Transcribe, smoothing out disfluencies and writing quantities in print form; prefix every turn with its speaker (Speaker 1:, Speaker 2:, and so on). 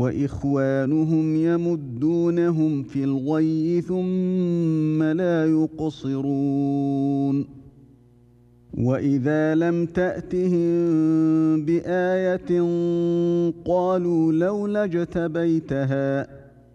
Speaker 1: وإخوانهم يمدونهم في الغي ثم لا يقصرون وإذا لم تأتهم بآية قالوا لولا اجتبيتها